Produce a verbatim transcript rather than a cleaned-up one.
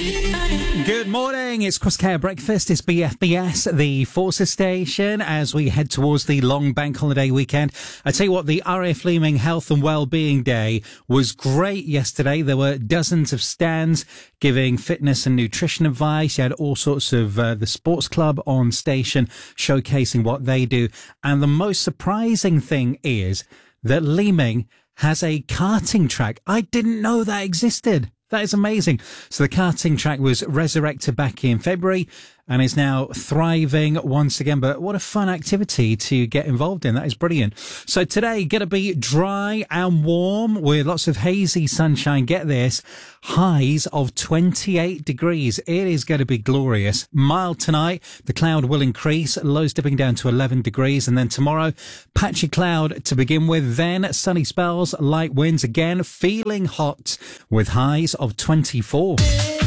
Good morning, it's Cross Care Breakfast, it's B F B S, the Forces Station, as we head towards the long bank holiday weekend. I tell you what, the R A F Leeming Health and Wellbeing Day was great yesterday. There were dozens of stands giving fitness and nutrition advice. You had all sorts of uh, the sports club on station showcasing what they do. And the most surprising thing is that Leeming has a karting track. I didn't know that existed. That is amazing. So the karting track was resurrected back in February and is now thriving once again. But what a fun activity to get involved in. That is brilliant. So today, going to be dry and warm with lots of hazy sunshine. Get this, highs of twenty-eight degrees. It is going to be glorious. Mild tonight. The cloud will increase. Lows dipping down to eleven degrees. And then tomorrow, patchy cloud to begin with. Then sunny spells, light winds again. Feeling hot with highs of twenty-four.